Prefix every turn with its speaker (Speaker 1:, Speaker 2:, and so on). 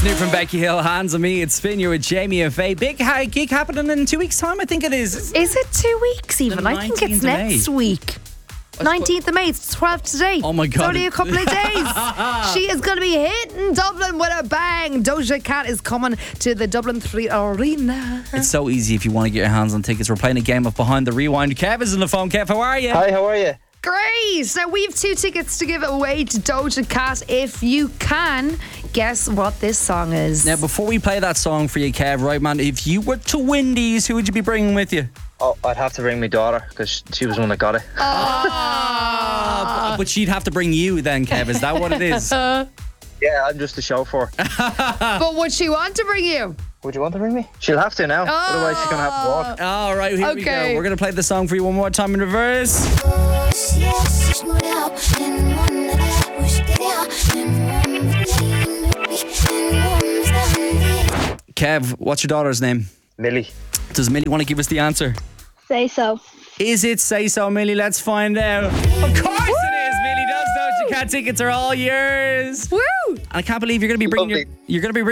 Speaker 1: New from Becky Hill, Hands on Me. It's Spin You with Jamie and Faye. Big gig happening in 2 weeks' time, I think it is.
Speaker 2: Is it 2 weeks even?
Speaker 1: The
Speaker 2: I think
Speaker 1: 19th
Speaker 2: it's
Speaker 1: of
Speaker 2: next
Speaker 1: May.
Speaker 2: week. 19th of May, it's 12 today.
Speaker 1: Oh my God.
Speaker 2: It's only a couple of days. She is going to be hitting Dublin with a bang. Doja Cat is coming to the Dublin 3 Arena.
Speaker 1: It's so easy if you want to get your hands on tickets. We're playing a game of Behind the Rewind. Kev is on the phone. Kev, how are you?
Speaker 3: Hi, how are you?
Speaker 2: Great. Now, we have 2 tickets to give away to Doja Cat. If you can, guess what this song is.
Speaker 1: Now, before we play that song for you, Kev, right, man, if you were to win these, who would you be bringing with you?
Speaker 3: Oh, I'd have to bring my daughter because she was the one that got it.
Speaker 1: But she'd have to bring you then, Kev. Is that what it is?
Speaker 3: Yeah, I'm just a chauffeur.
Speaker 2: But would she want to bring you?
Speaker 3: Would you want to bring me? She'll have to now. Otherwise, she's going to have to walk.
Speaker 1: All right, here we
Speaker 2: Okay.
Speaker 1: go. We're going to play the song for you one more time in reverse. Kev, what's your daughter's name?
Speaker 3: Millie.
Speaker 1: Does Millie want to give us the answer?
Speaker 4: Say so.
Speaker 1: Is it Say So, Millie? Let's find out. Of course it is, Millie. Those Doja Cat tickets are all yours.
Speaker 2: Woo!
Speaker 1: I can't believe you're going to be bringing
Speaker 3: Lovely.
Speaker 1: your